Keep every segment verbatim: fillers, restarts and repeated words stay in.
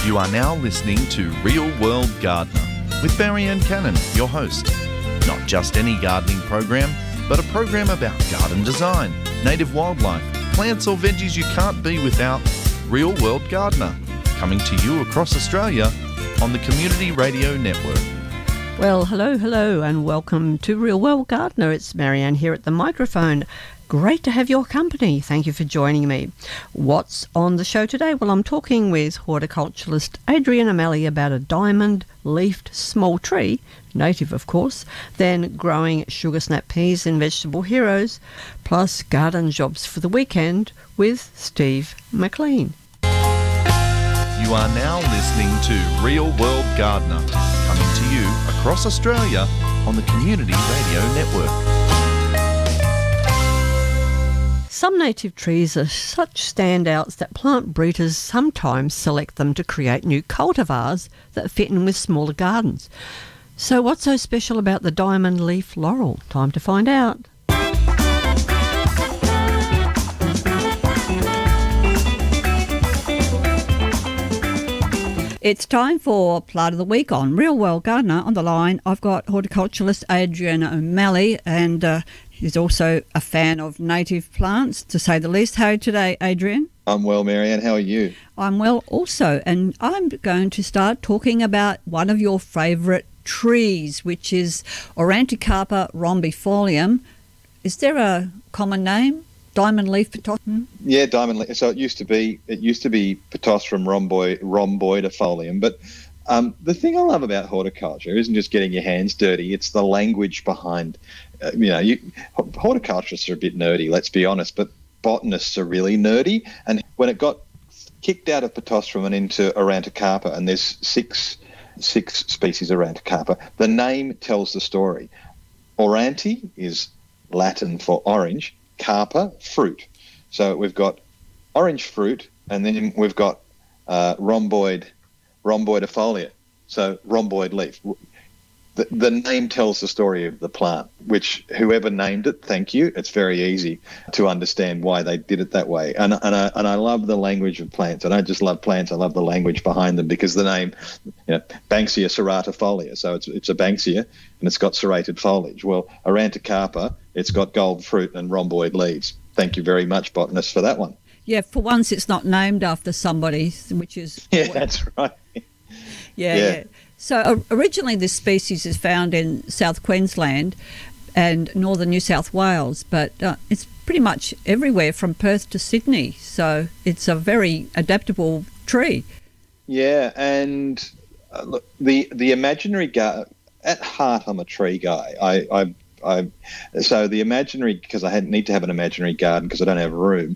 You are now listening to Real World Gardener with Marianne Cannon, your host. Not just any gardening program, but a program about garden design, native wildlife, plants or veggies you can't be without. Real World Gardener, coming to you across Australia on the Community Radio Network. Well, hello, hello, and welcome to Real World Gardener. It's Marianne here at the microphone. Great to have your company. Thank you for joining me. What's on the show today? Well, I'm talking with horticulturalist Adrian O'Malley about a diamond-leafed small tree, native of course, then growing sugar snap peas and vegetable heroes, plus garden jobs for the weekend with Steve McLean. You are now listening to Real World Gardener, coming to you across Australia on the Community Radio Network. Some native trees are such standouts that plant breeders sometimes select them to create new cultivars that fit in with smaller gardens. So what's so special about the diamond leaf laurel? Time to find out. It's time for Plant of the Week on Real World Gardener. On the line, I've got horticulturalist Adrian O'Malley, and uh, he's also a fan of native plants, to say the least. How are you today, Adrian? I'm well, Marianne. How are you? I'm well also, and I'm going to start talking about one of your favourite trees, which is Auranticarpa rhombifolium. Is there a common name? Diamond leaf pittosporum? Yeah, diamond leaf. So it used to be it used to be Pittosporum rhomboid, rhomboidifolium. But um, the thing I love about horticulture isn't just getting your hands dirty; it's the language behind. Uh, you know, you, horticulturists are a bit nerdy, let's be honest, but botanists are really nerdy. And when it got kicked out of Pittosporum and into Auranticarpa, and there's six six species of Auranticarpa, the name tells the story. Auranti is Latin for orange. Carpa, fruit. So we've got orange fruit, and then we've got uh, rhomboid, rhomboidifolia, so rhomboid leaf. The, the name tells the story of the plant, which whoever named it, thank you. It's very easy to understand why they did it that way. And and I, and I love the language of plants. I don't just love plants, I love the language behind them, because the name, you know, Banksia serratifolia, so it's it's a Banksia and it's got serrated foliage. Well, Auranticarpa, it's got gold fruit and rhomboid leaves. Thank you very much, botanists, for that one. Yeah, for once it's not named after somebody, which is... Yeah, that's right. Yeah, yeah. yeah. So uh, originally this species is found in South Queensland and northern New South Wales, but uh, it's pretty much everywhere from Perth to Sydney. So it's a very adaptable tree. Yeah, and uh, look, the the imaginary guy, at heart I'm a tree guy. I, I, I so the imaginary, because I had, need to have an imaginary garden because I don't have room,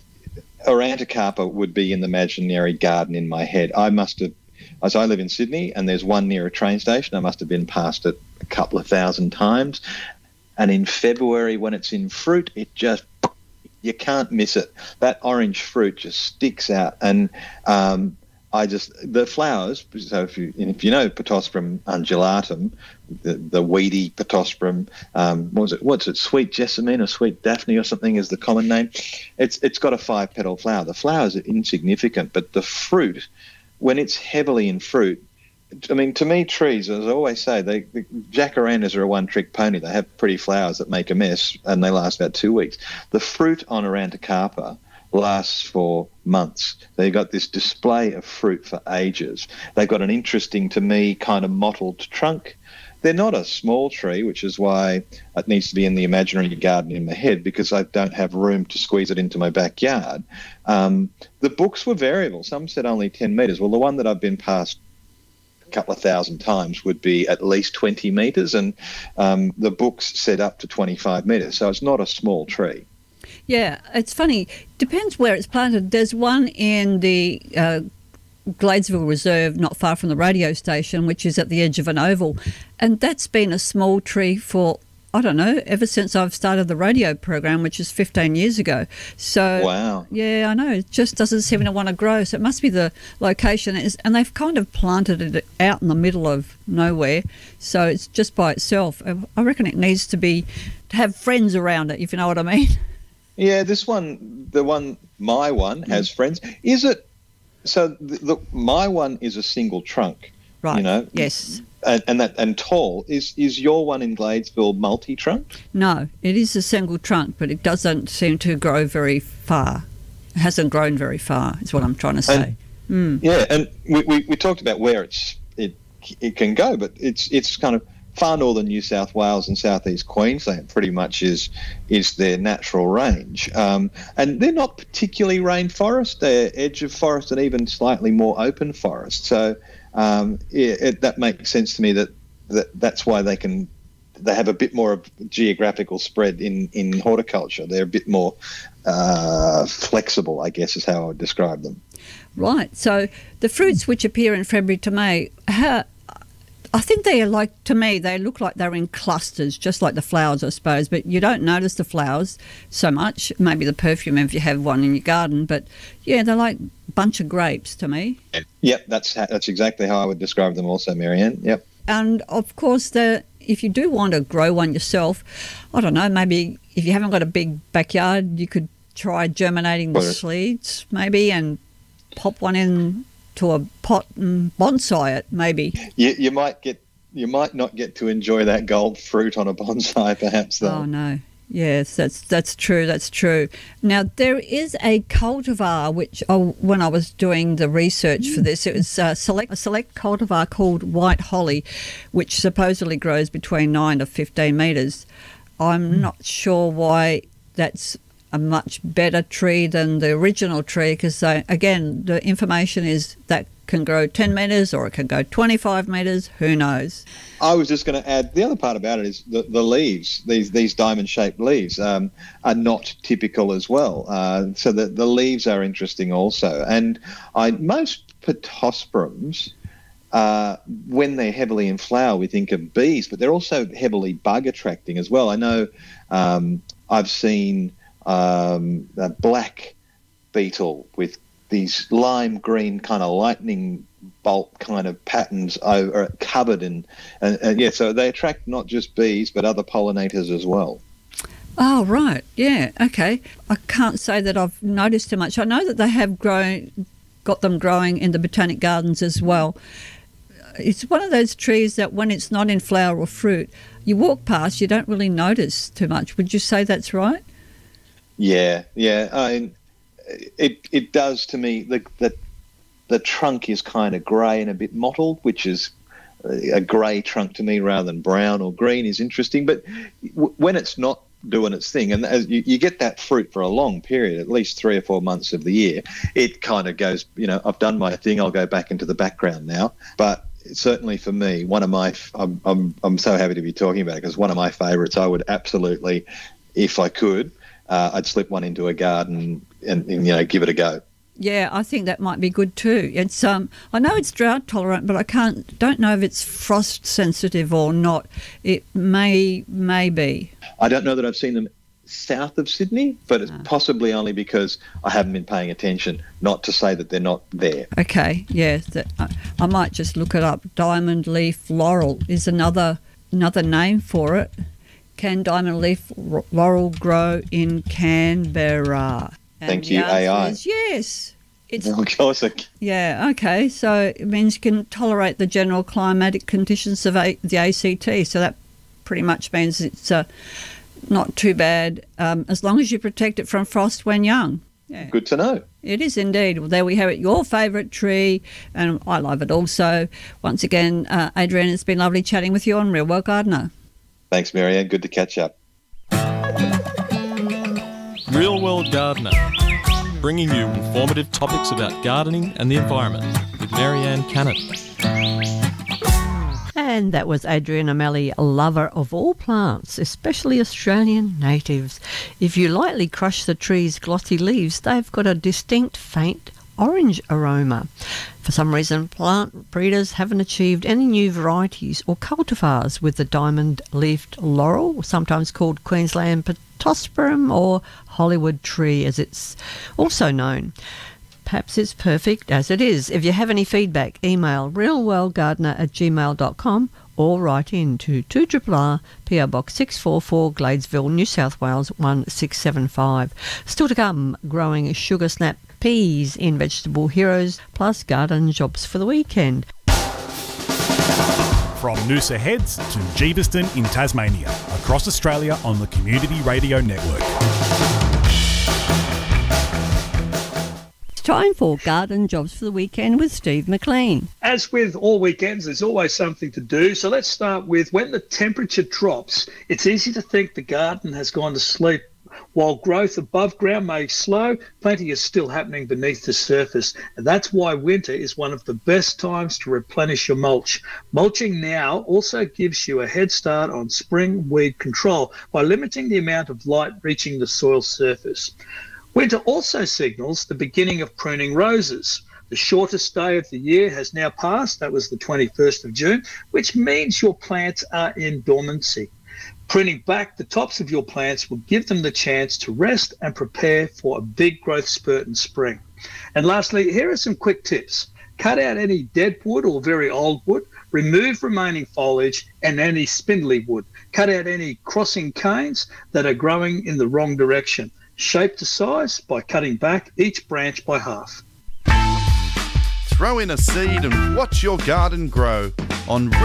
Auranticarpa would be in the imaginary garden in my head. I must have As I live in Sydney and there's one near a train station, I must have been past it a couple of thousand times. And in February, when it's in fruit, it just, you can't miss it. That orange fruit just sticks out. And um, I just, the flowers, so if you if you know Pittosporum undulatum, the, the weedy Pittosporum, um, what was it, what's it, sweet jessamine or sweet daphne or something is the common name. It's It's got a five-petal flower. The flowers are insignificant, but the fruit, when it's heavily in fruit, I mean, to me, trees, as I always say, they, the jacarandas are a one-trick pony. They have pretty flowers that make a mess, and they last about two weeks. The fruit on Auranticarpa lasts for months. They've got this display of fruit for ages. They've got an interesting, to me, kind of mottled trunk. They're not a small tree, which is why it needs to be in the imaginary garden in my head, because I don't have room to squeeze it into my backyard. Um, the books were variable. Some said only ten metres. Well, the one that I've been past a couple of thousand times would be at least twenty metres, and um, the books said up to twenty-five metres. So it's not a small tree. Yeah, it's funny. Depends where it's planted. There's one in the... Uh, Gladesville Reserve, not far from the radio station, which is at the edge of an oval. And that's been a small tree for, I don't know, ever since I've started the radio program, which is fifteen years ago. So, wow. Yeah, I know. It just doesn't seem to want to grow. So it must be the location. And they've kind of planted it out in the middle of nowhere. So it's just by itself. I reckon it needs to be, to have friends around it, if you know what I mean. Yeah, this one, the one, my one, has mm. friends. Is it so the, the, my one is a single trunk. Right. You know. Yes. And, and that and tall. Is is your one in Gladesville multi-trunk? No, it is a single trunk, but it doesn't seem to grow very far. It hasn't grown very far, is what I'm trying to say. And, mm. Yeah, and we, we, we talked about where it's it it can go, but it's it's kind of far northern New South Wales and southeast Queensland pretty much is is their natural range. Um, and they're not particularly rainforest. They're edge of forest and even slightly more open forest. So um, yeah, it, that makes sense to me that, that that's why they can they have a bit more of geographical spread in, in horticulture. They're a bit more uh, flexible, I guess, is how I would describe them. Right. So the fruits which appear in February to May, how, I think they are like, to me, they look like they're in clusters, just like the flowers, I suppose, but you don't notice the flowers so much. Maybe the perfume if you have one in your garden, but yeah, they're like a bunch of grapes to me. Yep, that's that's exactly how I would describe them also, Marianne. Yep. And of course, the if you do want to grow one yourself, I don't know, maybe if you haven't got a big backyard, you could try germinating the seeds maybe and pop one in to a pot and bonsai it, maybe. You, you might get, you might not get to enjoy that gold fruit on a bonsai, perhaps. Though. Oh no, yes, that's that's true. That's true. Now there is a cultivar which, oh, when I was doing the research for this, it was a select a select cultivar called White Holly, which supposedly grows between nine to fifteen metres. I'm mm. not sure why that's a much better tree than the original tree, because again, the information is that can grow ten metres or it can go twenty-five metres, who knows. I was just going to add, the other part about it is the, the leaves, these these diamond-shaped leaves um, are not typical as well. Uh, so the, the leaves are interesting also. And I most pittosporums, uh, when they're heavily in flower, we think of bees, but they're also heavily bug-attracting as well. I know um, I've seen um, a black beetle with these lime green kind of lightning bolt kind of patterns over covered in, and, and yeah, so they attract not just bees but other pollinators as well. Oh right, yeah, okay. I can't say that I've noticed too much. I know that they have grown, got them growing in the botanic gardens as well. It's one of those trees that when it's not in flower or fruit, you walk past, you don't really notice too much. Would you say that's right? Yeah, yeah. I mean, it it does to me. The the, the trunk is kind of grey and a bit mottled, which is a grey trunk to me rather than brown or green is interesting. But w- when it's not doing its thing, and as you, you get that fruit for a long period, at least three or four months of the year, it kind of goes, you know, I've done my thing, I'll go back into the background now. But certainly for me, one of my, I'm I'm, I'm so happy to be talking about it because one of my favourites, I would absolutely, if I could, Uh, I'd slip one into a garden and, and, you know, give it a go. Yeah, I think that might be good too. It's um, I know it's drought tolerant, but I can't don't know if it's frost sensitive or not. It may may be. I don't know that I've seen them south of Sydney, but it's ah. possibly only because I haven't been paying attention. Not to say that they're not there. Okay, yeah, that, I, I might just look it up. Diamond leaf laurel is another another name for it. Can diamond leaf laurel grow in Canberra? And Thank you, A I. Is yes. It's, of course. Yeah, okay. So it means you can tolerate the general climatic conditions of a, the A C T. So that pretty much means it's uh, not too bad um, as long as you protect it from frost when young. Yeah. Good to know. It is indeed. Well, there we have it, your favourite tree, and I love it also. Once again, uh, Adrian, it's been lovely chatting with you on Real World Gardener. Thanks, Marianne. Good to catch up. Real World Gardener, bringing you informative topics about gardening and the environment with Marianne Cannon. And that was Adrian O'Malley, a lover of all plants, especially Australian natives. If you lightly crush the tree's glossy leaves, they've got a distinct faint orange aroma. For some reason, plant breeders haven't achieved any new varieties or cultivars with the diamond-leafed laurel, sometimes called Queensland pittosporum or Hollywood tree as it's also known. Perhaps it's perfect as it is. If you have any feedback, email realworldgardener at gmail dot com or write in to two R R R, P O Box six forty-four, Gladesville, New South Wales one six seven five. Still to come, growing sugar snap peas in Vegetable Heroes, plus garden jobs for the weekend. From Noosa Heads to Jeeveston in Tasmania, across Australia on the Community Radio Network. It's time for garden jobs for the weekend with Steve McLean. As with all weekends, there's always something to do. So let's start with when the temperature drops, it's easy to think the garden has gone to sleep. While growth above ground may slow, plenty is still happening beneath the surface. And that's why winter is one of the best times to replenish your mulch. Mulching now also gives you a head start on spring weed control by limiting the amount of light reaching the soil surface. Winter also signals the beginning of pruning roses. The shortest day of the year has now passed. That was the twenty-first of June, which means your plants are in dormancy. Pruning back the tops of your plants will give them the chance to rest and prepare for a big growth spurt in spring. And lastly, here are some quick tips. Cut out any dead wood or very old wood, remove remaining foliage and any spindly wood. Cut out any crossing canes that are growing in the wrong direction. Shape to size by cutting back each branch by half. Throw in a seed and watch your garden grow on